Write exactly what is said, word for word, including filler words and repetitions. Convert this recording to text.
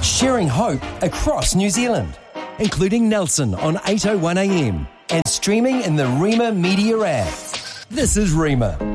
sharing hope across New Zealand, including Nelson on eight oh one A M and streaming in the Rima Media app. This is Rima.